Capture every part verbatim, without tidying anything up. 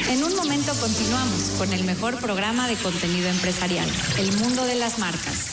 En un momento continuamos con el mejor programa de contenido empresarial, El Mundo de las Marcas.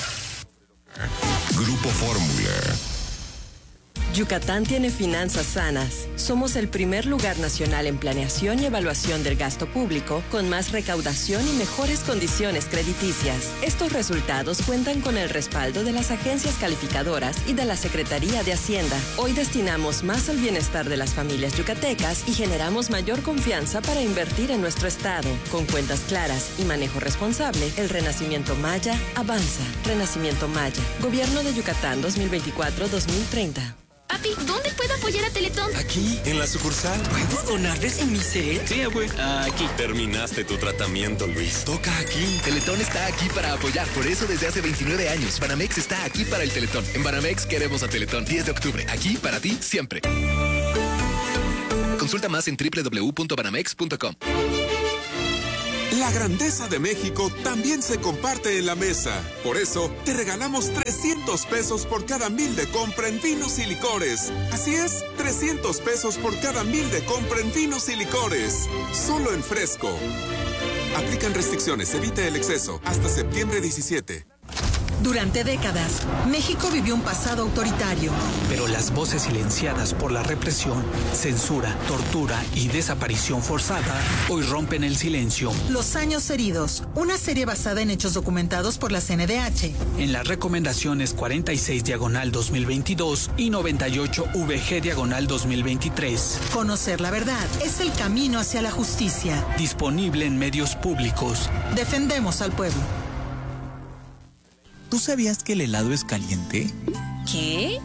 Grupo Fórmula. Yucatán tiene finanzas sanas. Somos el primer lugar nacional en planeación y evaluación del gasto público, con más recaudación y mejores condiciones crediticias. Estos resultados cuentan con el respaldo de las agencias calificadoras y de la Secretaría de Hacienda. Hoy destinamos más al bienestar de las familias yucatecas y generamos mayor confianza para invertir en nuestro estado. Con cuentas claras y manejo responsable, el Renacimiento Maya avanza. Renacimiento Maya. Gobierno de Yucatán dos mil veinticuatro a dos mil treinta. Papi, ¿dónde puedo apoyar a Teletón? Aquí, en la sucursal. ¿Puedo donarles en mi cel? Sí, abue. Aquí. Terminaste tu tratamiento, Luis. Toca aquí. Teletón está aquí para apoyar. Por eso, desde hace veintinueve años, Banamex está aquí para el Teletón. En Banamex queremos a Teletón. diez de octubre. Aquí para ti, siempre. Consulta más en doble u doble u doble u punto banamex punto com. La grandeza de México también se comparte en la mesa. Por eso, te regalamos trescientos pesos por cada mil de compra en vinos y licores. Así es, trescientos pesos por cada mil de compra en vinos y licores. Solo en Fresco. Aplican restricciones, evita el exceso. Hasta septiembre diecisiete. Durante décadas, México vivió un pasado autoritario. Pero las voces silenciadas por la represión, censura, tortura y desaparición forzada hoy rompen el silencio. Los años heridos, una serie basada en hechos documentados por la C N D H. En las recomendaciones cuarenta y seis diagonal dos mil veintidós y noventa y ocho V G diagonal dos mil veintitrés. Conocer la verdad es el camino hacia la justicia. Disponible en medios públicos. Defendemos al pueblo. ¿Tú sabías que el helado es caliente? ¿Qué?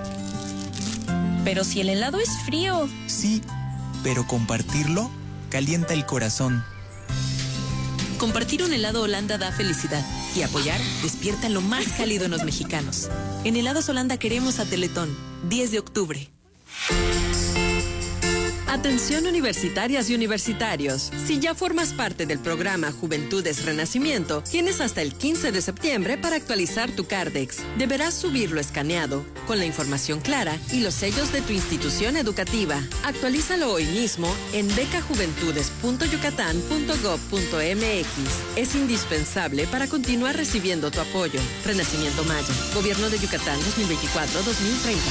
Pero si el helado es frío. Sí, pero compartirlo calienta el corazón. Compartir un helado Holanda da felicidad y apoyar despierta lo más cálido en los mexicanos. En Helados Holanda queremos a Teletón, diez de octubre. Atención universitarias y universitarios. Si ya formas parte del programa Juventudes Renacimiento, tienes hasta el quince de septiembre para actualizar tu Cardex. Deberás subirlo escaneado, con la información clara y los sellos de tu institución educativa. Actualízalo hoy mismo en becajuventudes punto yucatán punto gob punto m x. Es indispensable para continuar recibiendo tu apoyo. Renacimiento Maya. Gobierno de Yucatán dos mil veinticuatro a dos mil treinta.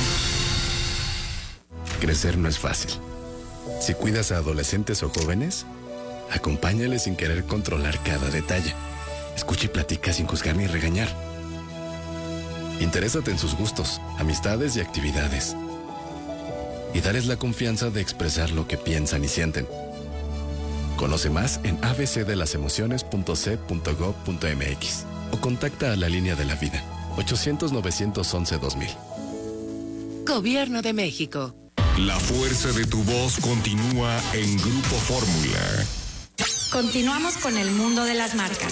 Crecer no es fácil. Si cuidas a adolescentes o jóvenes, acompáñales sin querer controlar cada detalle. Escucha y platica sin juzgar ni regañar. Interésate en sus gustos, amistades y actividades. Y dales la confianza de expresar lo que piensan y sienten. Conoce más en a b c de las emociones punto c punto gob punto m x o contacta a la línea de la vida ochocientos novecientos once dos mil. Gobierno de México. La fuerza de tu voz continúa en Grupo Fórmula. Continuamos con el mundo de las marcas.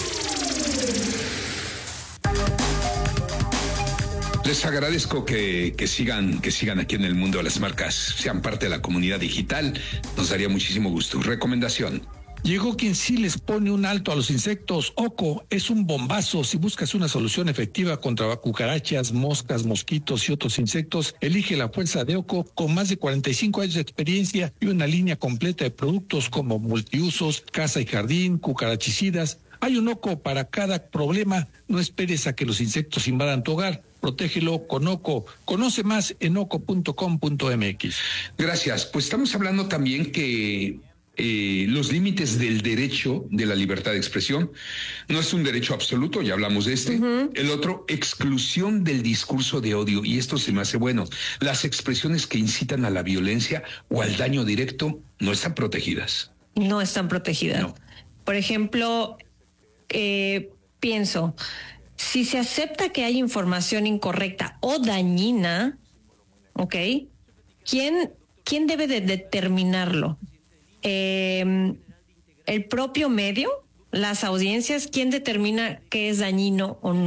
Les agradezco que, que sigan, que sigan aquí en el mundo de las marcas, sean parte de la comunidad digital. Nos daría muchísimo gusto. Recomendación. Llegó quien sí les pone un alto a los insectos. Oco es un bombazo. Si buscas una solución efectiva contra cucarachas, moscas, mosquitos y otros insectos, elige la fuerza de Oco, con más de cuarenta y cinco años de experiencia y una línea completa de productos como multiusos, casa y jardín, cucarachicidas. Hay un Oco para cada problema. No esperes a que los insectos invadan tu hogar. Protégelo con Oco. Conoce más en oco punto com punto m x. Gracias. Pues estamos hablando también que Eh, los límites del derecho de la libertad de expresión. No es un derecho absoluto, ya hablamos de este. Uh-huh. El otro, exclusión del discurso de odio, y esto se me hace bueno. Las expresiones que incitan a la violencia o al daño directo no están protegidas. No están protegidas. No. Por ejemplo, eh, pienso, si se acepta que hay información incorrecta o dañina, ¿ok? ¿Quién, quién debe de determinarlo? Eh, el propio medio, las audiencias, ¿quién determina qué es dañino o no?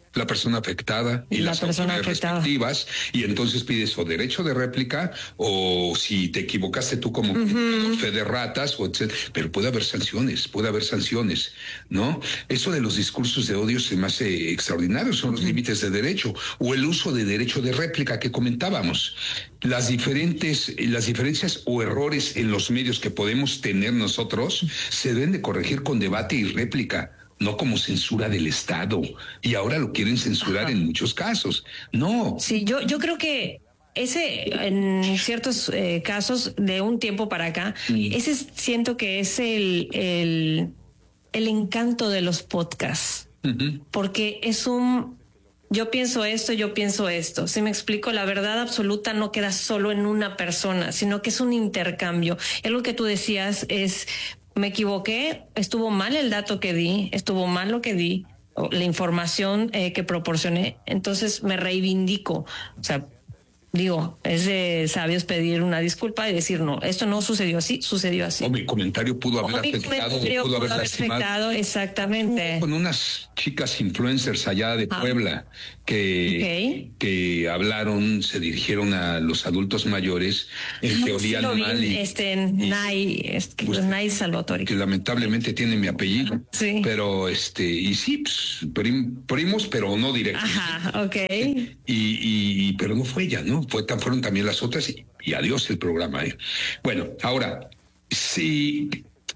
la persona afectada y la las persona autoridades afectada. respectivas, y entonces pides o derecho de réplica o si te equivocaste tú como Ujú. fe de ratas, o etcétera. Pero puede haber sanciones, puede haber sanciones, ¿no? Eso de los discursos de odio se me hace extraordinario, son los límites de derecho, o el uso de derecho de réplica que comentábamos. Las diferentes, las diferencias o errores en los medios que podemos tener nosotros se deben de corregir con debate y réplica, no como censura del Estado. Y ahora lo quieren censurar Ajá. en muchos casos. No. Sí, yo, yo creo que ese, en ciertos eh, casos de un tiempo para acá, mm. ese siento que es el, el, el encanto de los podcasts. Uh-huh. Porque es un... Yo pienso esto, yo pienso esto. Si me explico, la verdad absoluta no queda solo en una persona, sino que es un intercambio. Es lo que tú decías, es... Me equivoqué, estuvo mal el dato que di, estuvo mal lo que di, la información eh, que proporcioné, entonces me reivindico. O sea, digo, es de sabios pedir una disculpa y decir, no, esto no sucedió así, sucedió así. O mi comentario pudo haber o mi afectado, comentario pudo haber haber lastimado. afectado, exactamente. Con unas chicas influencers allá de ah. Puebla que, okay. que hablaron, se dirigieron a los adultos mayores en que olían sí mal. Y, este, Nay, este, pues, Nay Salvatore. Que lamentablemente tiene mi apellido. Sí. Pero, este, y sí, pues, prim, primos, pero no directos. Ajá, ok. Y, y, pero no fue ella, ¿no? Fue, fueron también las otras y, y adiós el programa. ¿eh? Bueno, ahora, sí.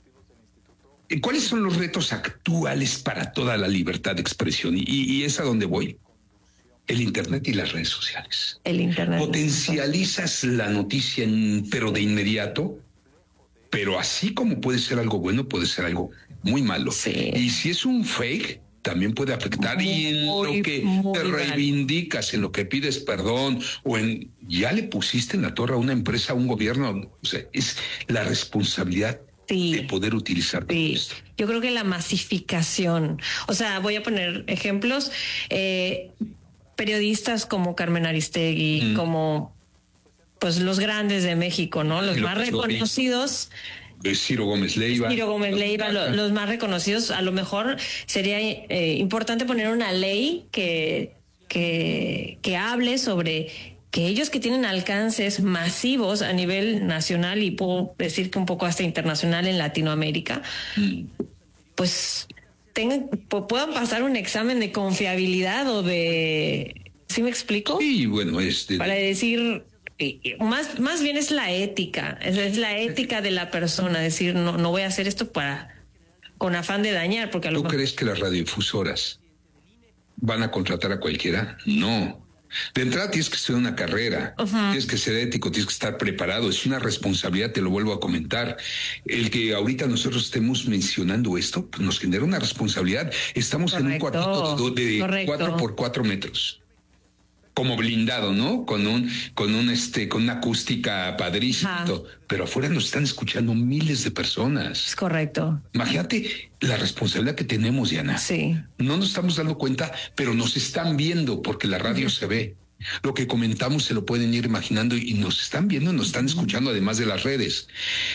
¿Cuáles son los retos actuales para toda la libertad de expresión? Y, y es a donde voy. El Internet y las redes sociales. El Internet. Potencializas la noticia, en, pero de inmediato, pero así como puede ser algo bueno, puede ser algo muy malo. Sí. Y si es un fake, también puede afectar. Muy, y en lo que te reivindicas, en lo que pides perdón, o en ya le pusiste en la torre a una empresa, a un gobierno. O sea, es la responsabilidad. Sí, de poder utilizar sí. Esto. Yo creo que la masificación, o sea, voy a poner ejemplos, eh, periodistas como Carmen Aristegui, mm. como pues los grandes de México, ¿no? Los más reconocidos. Ciro Gómez Leiva. Ciro Gómez Leiva, lo, los más reconocidos. A lo mejor sería eh, importante poner una ley que, que, que hable sobre que ellos que tienen alcances masivos a nivel nacional y puedo decir que un poco hasta internacional en Latinoamérica, mm. pues tengan, puedan pasar un examen de confiabilidad o de... ¿Sí me explico? Sí, bueno, este... Para decir... Más, más bien es la ética, es, es la ética de la persona, decir, no, no voy a hacer esto para con afán de dañar, porque a lo ¿Tú mejor... crees que las radiodifusoras van a contratar a cualquiera? No. De entrada tienes que estudiar una carrera, uh-huh. tienes que ser ético, tienes que estar preparado, es una responsabilidad, te lo vuelvo a comentar. El que ahorita nosotros estemos mencionando esto, pues nos genera una responsabilidad. Estamos Correcto. en un cuartito de, de cuatro por cuatro metros. Como blindado, ¿no? Con un, con un, este, con una acústica padrísima. Pero afuera nos están escuchando miles de personas. Es correcto. Imagínate la responsabilidad que tenemos, Diana. Sí. No nos estamos dando cuenta, pero nos están viendo porque la radio uh-huh. se ve. Lo que comentamos se lo pueden ir imaginando y nos están viendo, nos están escuchando además de las redes.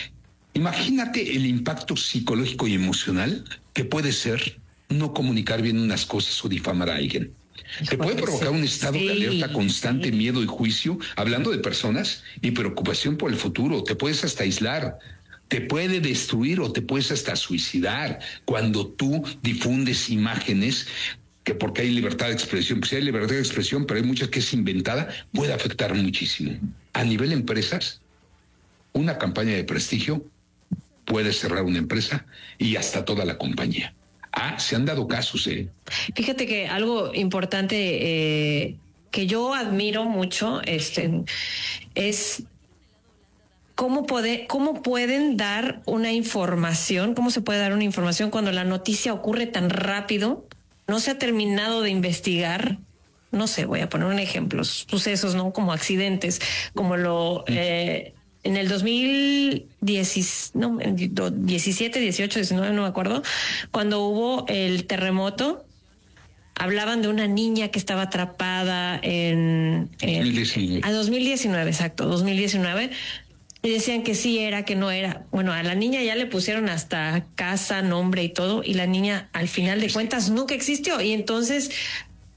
Imagínate el impacto psicológico y emocional que puede ser no comunicar bien unas cosas o difamar a alguien. Te puede provocar un estado sí, de alerta constante, sí. miedo y juicio, hablando de personas, y preocupación por el futuro. Te puedes hasta aislar, te puede destruir o te puedes hasta suicidar cuando tú difundes imágenes que porque hay libertad de expresión. Pues sí hay libertad de expresión, pero hay muchas que es inventada, puede afectar muchísimo. A nivel empresas, una campaña de prestigio puede cerrar una empresa y hasta toda la compañía. Ah, se han dado casos, ¿eh? Fíjate que algo importante eh, que yo admiro mucho este, es cómo, puede, cómo pueden dar una información, cómo se puede dar una información cuando la noticia ocurre tan rápido, no se ha terminado de investigar. No sé, voy a poner un ejemplo, sucesos, ¿no? Como accidentes, como lo... Eh, en el dos mil diez, no, diecisiete, dieciocho, diecinueve, no me acuerdo, cuando hubo el terremoto, hablaban de una niña que estaba atrapada en... en dos mil diecinueve. A dos mil diecinueve, exacto, dos mil diecinueve. Y decían que sí era, que no era. Bueno, a la niña ya le pusieron hasta casa, nombre y todo, y la niña al final de cuentas nunca existió. Y entonces...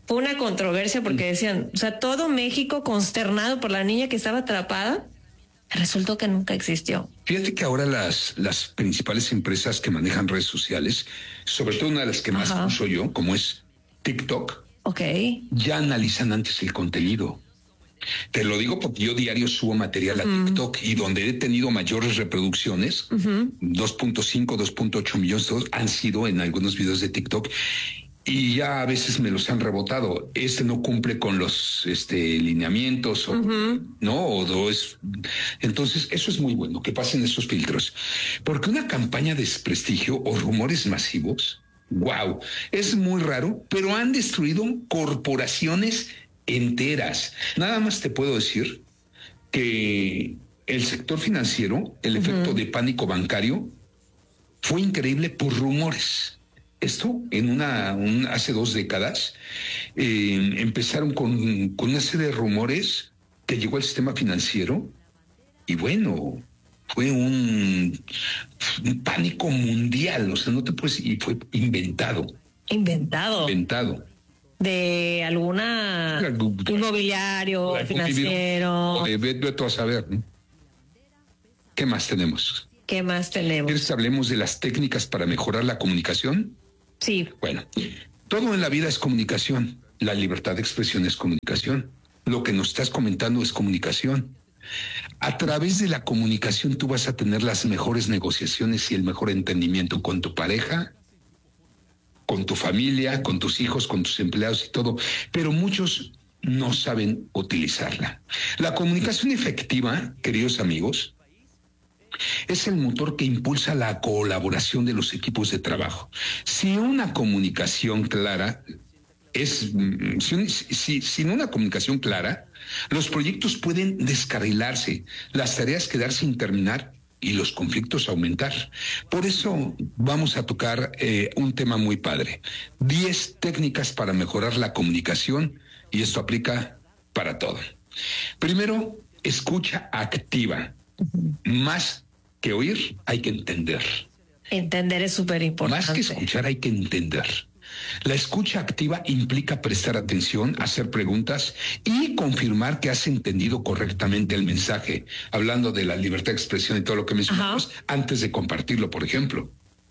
fue una controversia porque decían, o sea, todo México consternado por la niña que estaba atrapada, resultó que nunca existió. Fíjate que ahora las, las principales empresas que manejan redes sociales, sobre todo una de las que más Ajá. uso yo, como es TikTok, okay. ya analizan antes el contenido. Te lo digo porque yo diario subo material a uh-huh. TikTok y donde he tenido mayores reproducciones, uh-huh. dos punto cinco, dos punto ocho millones han sido en algunos videos de TikTok. Y ya a veces me los han rebotado. Este no cumple con los este, lineamientos, o, uh-huh. ¿no? O, o es... Entonces, eso es muy bueno, que pasen esos filtros. Porque una campaña de desprestigio o rumores masivos, wow, es muy raro, pero han destruido corporaciones enteras. Nada más te puedo decir que el sector financiero, el uh-huh. efecto de pánico bancario, fue increíble por rumores. Esto en una, un, hace dos décadas eh, empezaron con, con una serie de rumores que llegó al sistema financiero y bueno, fue un, un pánico mundial, o sea, no te puedes, y fue inventado. Inventado. Inventado. De alguna inmobiliario, financiero. De, de, de todo a saber, ¿no? ¿Qué más tenemos? ¿Qué más tenemos? ¿Quieres que hablemos de las técnicas para mejorar la comunicación? Sí. Bueno, todo en la vida es comunicación. La libertad de expresión es comunicación. Lo que nos estás comentando es comunicación. A través de la comunicación tú vas a tener las mejores negociaciones y el mejor entendimiento con tu pareja, con tu familia, con tus hijos, con tus empleados y todo. Pero muchos no saben utilizarla. La comunicación efectiva, queridos amigos, es el motor que impulsa la colaboración de los equipos de trabajo. Si una comunicación clara es, si, si, sin una comunicación clara, los proyectos pueden descarrilarse, las tareas quedar sin terminar y los conflictos aumentar. Por eso vamos a tocar eh, un tema muy padre. diez técnicas para mejorar la comunicación y esto aplica para todo. Primero, escucha activa. Más que oír, hay que entender. Entender es súper importante. Más que escuchar, hay que entender. La escucha activa implica prestar atención, hacer preguntas y confirmar que has entendido correctamente el mensaje, hablando de la libertad de expresión y todo lo que mencionamos, Ajá. antes de compartirlo, por ejemplo.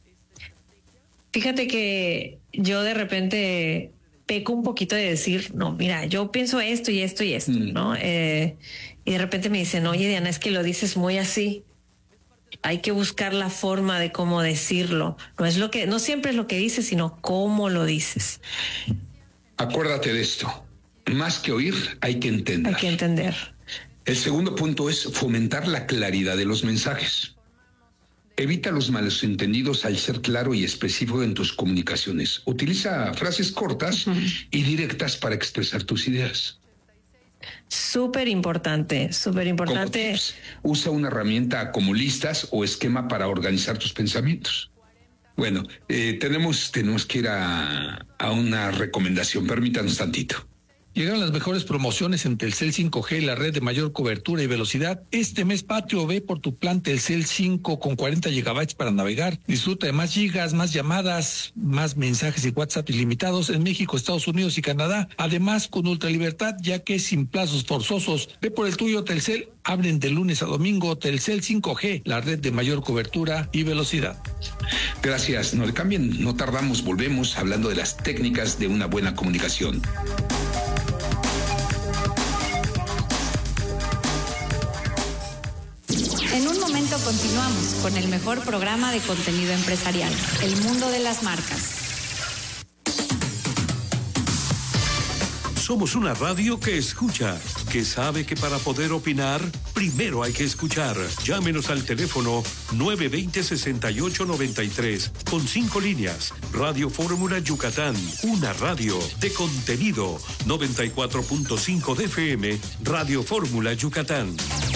Fíjate que yo de repente peco un poquito de decir, no, mira, yo pienso esto y esto y esto, mm. ¿no? Eh, y de repente me dicen, oye, Diana, es que lo dices muy así. Hay que buscar la forma de cómo decirlo. No es lo que, no siempre es lo que dices, sino cómo lo dices. Acuérdate de esto. Más que oír, hay que entender. Hay que entender. El segundo punto es fomentar la claridad de los mensajes. Evita los malos entendidos al ser claro y específico en tus comunicaciones. Utiliza frases cortas uh-huh. y directas para expresar tus ideas. Súper importante, súper importante. Usa una herramienta como listas o esquema para organizar tus pensamientos. Bueno, eh, tenemos, tenemos que ir a, a una recomendación. Permítanos tantito. Llegaron las mejores promociones en Telcel cinco G, la red de mayor cobertura y velocidad. Este mes patrio, ve por tu plan Telcel cinco con cuarenta gigabytes para navegar. Disfruta de más gigas, más llamadas, más mensajes y WhatsApp ilimitados en México, Estados Unidos y Canadá. Además, con ultralibertad, ya que sin plazos forzosos. Ve por el tuyo Telcel. Hablen de lunes a domingo. Telcel cinco G, la red de mayor cobertura y velocidad. Gracias. No le cambien, no tardamos. Volvemos hablando de las técnicas de una buena comunicación. En un momento continuamos con el mejor programa de contenido empresarial, El Mundo de las Marcas. Somos una radio que escucha, que sabe que para poder opinar, primero hay que escuchar. Llámenos al teléfono nueve veinte, sesenta y ocho noventa y tres, con cinco líneas. Radio Fórmula Yucatán, una radio de contenido. noventa y cuatro punto cinco de F M, Radio Fórmula Yucatán.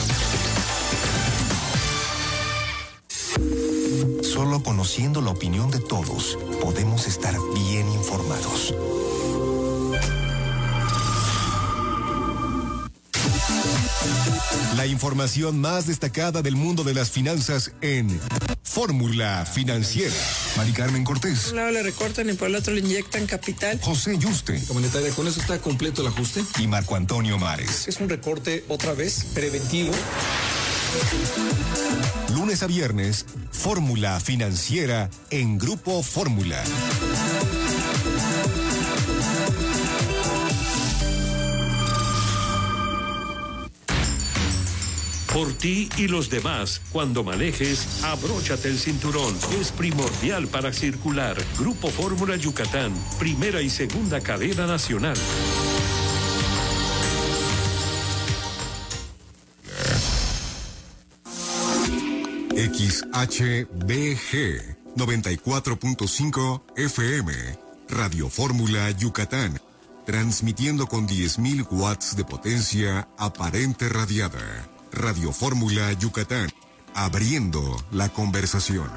Solo conociendo la opinión de todos, podemos estar bien informados. La información más destacada del mundo de las finanzas en Fórmula Financiera. Mari Carmen Cortés. Por un lado le recortan y por el otro le inyectan capital. José Yuste. Comunitaria, ¿con eso está completo el ajuste? Y Marco Antonio Mares. Es un recorte otra vez preventivo. Lunes a viernes, Fórmula Financiera en Grupo Fórmula. Por ti y los demás, cuando manejes, abróchate el cinturón. Es primordial para circular. Grupo Fórmula Yucatán, primera y segunda cadena nacional. X H B G noventa y cuatro punto cinco F M, Radio Fórmula Yucatán, transmitiendo con diez mil watts de potencia aparente radiada. Radio Fórmula Yucatán, abriendo la conversación.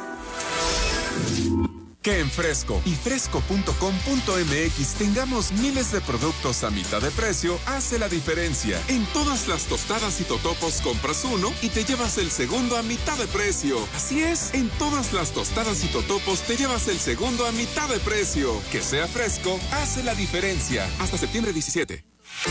Que en Fresco y fresco punto com punto m x tengamos miles de productos a mitad de precio hace la diferencia. En todas las tostadas y totopos compras uno y te llevas el segundo a mitad de precio. Así es, en todas las tostadas y totopos te llevas el segundo a mitad de precio. Que sea Fresco hace la diferencia. Hasta septiembre diecisiete.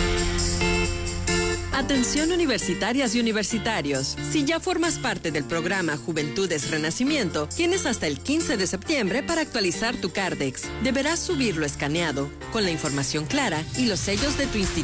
Atención universitarias y universitarios. Si ya formas parte del programa Juventudes Renacimiento, tienes hasta el quince de septiembre para actualizar tu Cardex. Deberás subirlo escaneado, con la información clara y los sellos de tu institución.